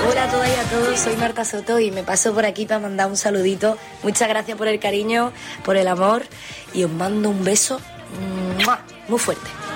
Hola a todas y a todos, soy Marta Soto y me paso por aquí para mandar un saludito. Muchas gracias por el cariño, por el amor y os mando un beso muy fuerte.